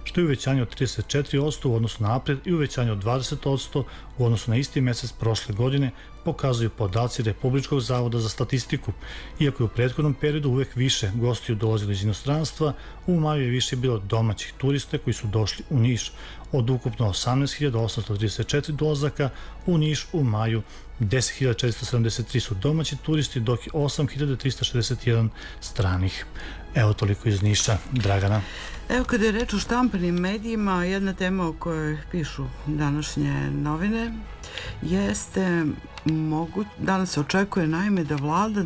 što je uvećanje od 34% u odnosu na april i uvećanje od 20% u odnosu na isti mesec prošle godine, pokazuju podaci Republičkog zavoda za statistiku. Iako je u prethodnom periodu uvek više gostiju dolazilo iz inostranstva, u maju je više bilo domaćih turista koji su došli u Niš. Od ukupno 18.834 dolazaka u Niš u maju 10.473 su domaći turisti, dok je 8.361 stranih. Evo toliko iz Niša. Dragana. Evo, kada je reč o štampanim medijima, jedna tema o kojoj pišu današnje novine jeste danas se očekuje naime da vlada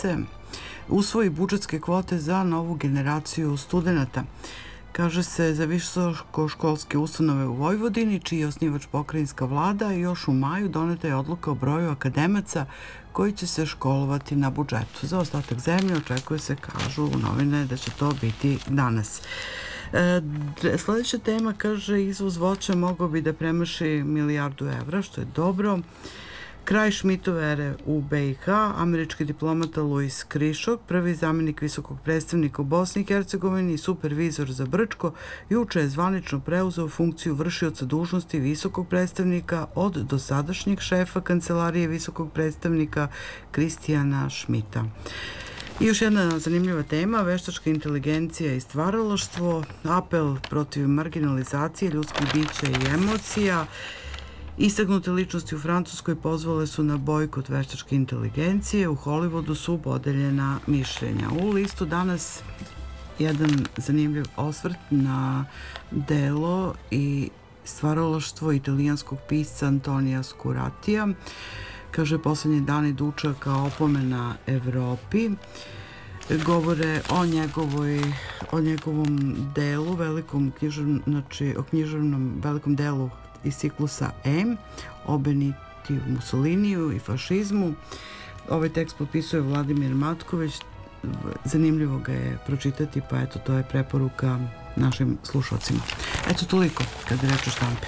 usvoji budžetske kvote za novu generaciju studenata. Kaže se za visokoškolske ustanove u Vojvodini, čiji je osnivač pokrajinska vlada, i još u maju doneta je odluka o broju akademaca koji će se školovati na budžetu. Za ostatak zemlje očekuje se, kažu u novine, da će to biti danas. Sljedeća tema, kaže, izvoz voća mogao bi da premaši 1 milijardu evra, što je dobro. Kraj Šmitove ere u BiH, američki diplomata Luis Krišok, prvi zamjenik visokog predstavnika u Bosni i Hercegovini i supervizor za Brčko, juče je zvanično preuzeo funkciju vršioca dužnosti visokog predstavnika od dosadašnjeg šefa kancelarije visokog predstavnika Kristijana Šmita. I još jedna zanimljiva tema, veštačka inteligencija i stvaralaštvo, apel protiv marginalizacije ljudskih bića i emocija. Istaknute ličnosti u Francuskoj pozvale su na bojkot veštačke inteligencije, u Hollywoodu su podeljena mišljenja. U listu danas jedan zanimljiv osvrt na delo i stvaralaštvo italijanskog pisca Antonija Scuratija. Kaže, poslednji dani dučaka opomena Evropi. Govore o njegovom delu, o književnom velikom delu iz ciklusa M, o Benitiju Mussoliniju i fašizmu. Ovaj tekst potpisuje Vladimir Matković. Zanimljivo ga je pročitati, pa eto, to je preporuka našim slušalcima. Eto, toliko kada je reč o štampi.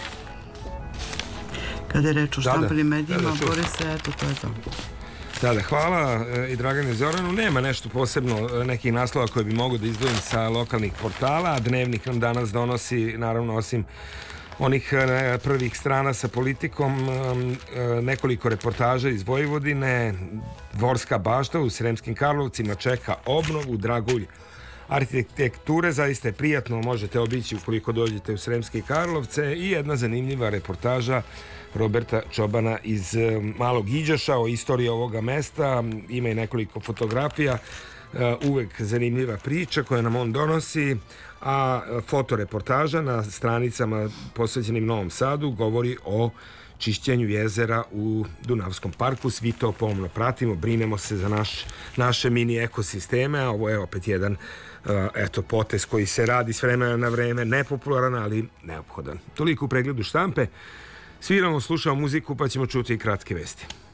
Kada je reč o štampanim medijima, Borise, eto, to je to. Da, hvala i Dragane Zoranu. Nema nešto posebno, nekih naslova koje bi mogu da izdvojim sa lokalnih portala. Dnevnik nam danas donosi, naravno, osim onih prvih strana sa politikom, nekoliko reportaža iz Vojvodine. Dvorska bašta u Sremskim Karlovcima čeka obnovu. Dragulj arhitekture, zaista je prijatno, možete obići ukoliko dođete u Sremske Karlovce. I jedna zanimljiva reportaža Roberta Čobana iz Malog Iđoša o istoriji ovoga mesta. Ima i nekoliko fotografija, uvek zanimljiva priča koju nam on donosi, a fotoreportaža na stranicama posvećenim Novom Sadu govori o čišćenju jezera u Dunavskom parku. Svi to pomno pratimo, brinemo se za naše mini ekosisteme, a ovo je opet jedan potez koji se radi s vremena na vreme, nepopularan, ali neophodan. Toliko u pregledu štampe. Sviramo, slušamo muziku, pa ćemo čuti i kratke vesti.